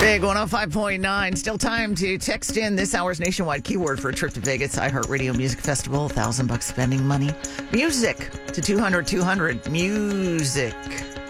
Big 105.9. Still time to text in this hour's nationwide keyword for a trip to Vegas iHeartRadio Music Festival. $1,000 spending money. Music to 200. Music.